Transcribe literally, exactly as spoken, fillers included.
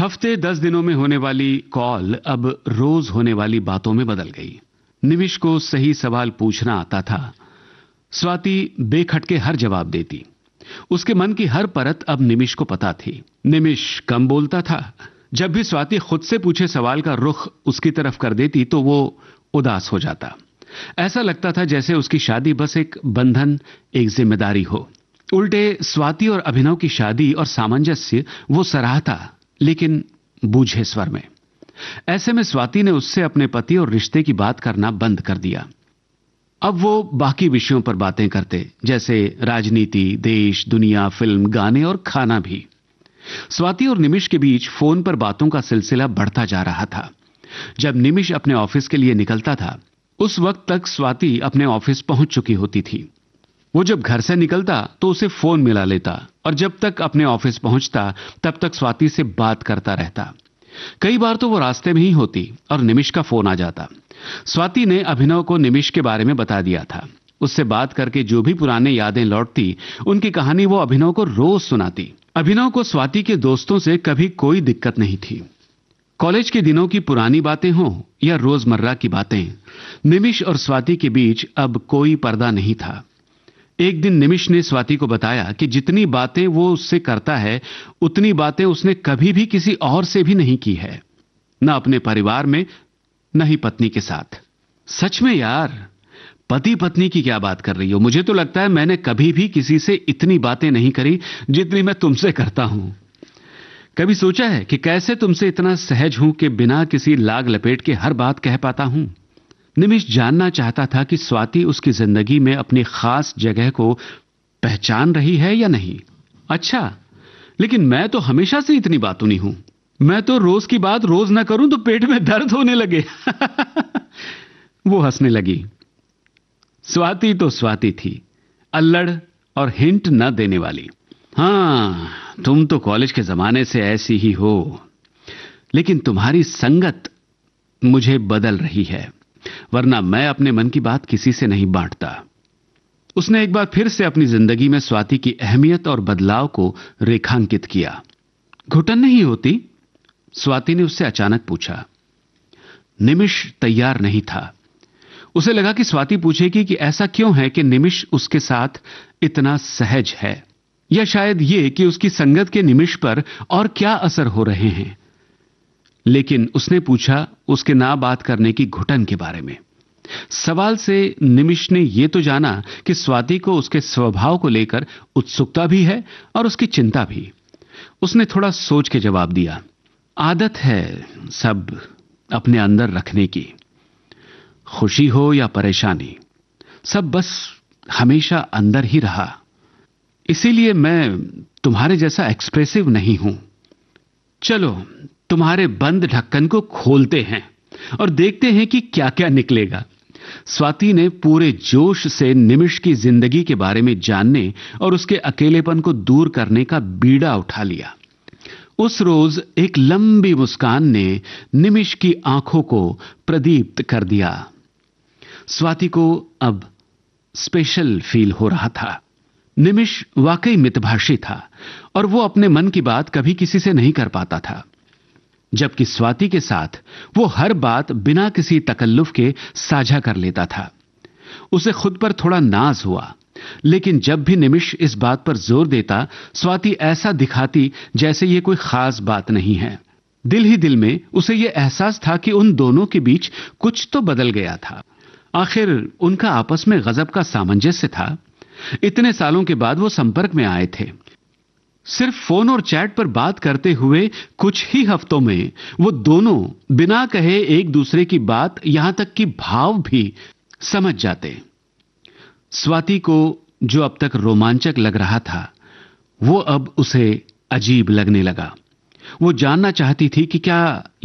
हफ्ते दस दिनों में होने वाली कॉल अब रोज होने वाली बातों में बदल गई। निमिष को सही सवाल पूछना आता था। स्वाति बेखटके हर जवाब देती। उसके मन की हर परत अब निमिष को पता थी। निमिष कम बोलता था। जब भी स्वाति खुद से पूछे सवाल का रुख उसकी तरफ कर देती तो वो उदास हो जाता। ऐसा लगता था जैसे उसकी शादी बस एक बंधन, एक जिम्मेदारी हो। उल्टे स्वाति और अभिनव की शादी और सामंजस्य वो सराहता, लेकिन बूझे स्वर में। ऐसे में स्वाति ने उससे अपने पति और रिश्ते की बात करना बंद कर दिया। अब वो बाकी विषयों पर बातें करते, जैसे राजनीति, देश, दुनिया, फिल्म, गाने और खाना भी। स्वाति और निमिष के बीच फोन पर बातों का सिलसिला बढ़ता जा रहा था। जब निमिष अपने ऑफिस के लिए निकलता था, उस वक्त तक स्वाति अपने ऑफिस पहुंच चुकी होती थी। वो जब घर से निकलता तो उसे फोन मिला लेता और जब तक अपने ऑफिस पहुंचता तब तक स्वाति से बात करता रहता। कई बार तो वो रास्ते में ही होती और निमिष का फोन आ जाता। स्वाति ने अभिनव को निमिष के बारे में बता दिया था। उससे बात करके जो भी पुराने यादें लौटती, उनकी कहानी वो अभिनव को रोज सुनाती। अभिनव को स्वाति के दोस्तों से कभी कोई दिक्कत नहीं थी। कॉलेज के दिनों की पुरानी बातें हों या रोजमर्रा की बातें, निमिष और स्वाति के बीच अब कोई पर्दा नहीं था। एक दिन निमिष ने स्वाति को बताया कि जितनी बातें वो उससे करता है, उतनी बातें उसने कभी भी किसी और से भी नहीं की है, न अपने परिवार में, न ही पत्नी के साथ। सच में यार, पति पत्नी की क्या बात कर रही हो? मुझे तो लगता है मैंने कभी भी किसी से इतनी बातें नहीं करी जितनी मैं तुमसे करता हूं। कभी सोचा है कि कैसे तुमसे इतना सहज हूं कि बिना किसी लाग लपेट के हर बात कह पाता हूं? निमिष जानना चाहता था कि स्वाति उसकी जिंदगी में अपनी खास जगह को पहचान रही है या नहीं। अच्छा, लेकिन मैं तो हमेशा से इतनी बातूनी हूं। मैं तो रोज की बात रोज ना करूं तो पेट में दर्द होने लगे। वो हंसने लगी। स्वाति तो स्वाति थी, अल्लड़ और हिंट न देने वाली। हाँ, तुम तो कॉलेज के जमाने से ऐसी ही हो, लेकिन तुम्हारी संगत मुझे बदल रही है, वरना मैं अपने मन की बात किसी से नहीं बांटता। उसने एक बार फिर से अपनी जिंदगी में स्वाति की अहमियत और बदलाव को रेखांकित किया। घुटन नहीं होती? स्वाति ने उससे अचानक पूछा। निमिष तैयार नहीं था। उसे लगा कि स्वाति पूछेगी कि ऐसा क्यों है कि निमिष उसके साथ इतना सहज है, या शायद ये कि उसकी संगत के निमिष पर और क्या असर हो रहे हैं। लेकिन उसने पूछा उसके ना बात करने की घुटन के बारे में। सवाल से निमिष ने यह तो जाना कि स्वाति को उसके स्वभाव को लेकर उत्सुकता भी है और उसकी चिंता भी। उसने थोड़ा सोच के जवाब दिया, आदत है सब अपने अंदर रखने की। खुशी हो या परेशानी, सब बस हमेशा अंदर ही रहा। इसीलिए मैं तुम्हारे जैसा एक्सप्रेसिव नहीं हूं। चलो तुम्हारे बंद ढक्कन को खोलते हैं और देखते हैं कि क्या क्या निकलेगा। स्वाति ने पूरे जोश से निमिष की जिंदगी के बारे में जानने और उसके अकेलेपन को दूर करने का बीड़ा उठा लिया। उस रोज एक लंबी मुस्कान ने निमिष की आंखों को प्रदीप्त कर दिया। स्वाति को अब स्पेशल फील हो रहा था। निमिष वाकई मितभाषी था और वो अपने मन की बात कभी किसी से नहीं कर पाता था, जबकि स्वाति के साथ वो हर बात बिना किसी तकल्लुफ के साझा कर लेता था। उसे खुद पर थोड़ा नाज हुआ, लेकिन जब भी निमिष इस बात पर जोर देता, स्वाति ऐसा दिखाती जैसे ये कोई खास बात नहीं है। दिल ही दिल में उसे ये एहसास था कि उन दोनों के बीच कुछ तो बदल गया था। आखिर उनका आपस में गजब का सामंजस्य था। इतने सालों के बाद वो संपर्क में आए थे। सिर्फ फोन और चैट पर बात करते हुए कुछ ही हफ्तों में वो दोनों बिना कहे एक दूसरे की बात, यहां तक कि भाव भी समझ जाते। स्वाति को जो अब तक रोमांचक लग रहा था, वो अब उसे अजीब लगने लगा। वो जानना चाहती थी कि क्या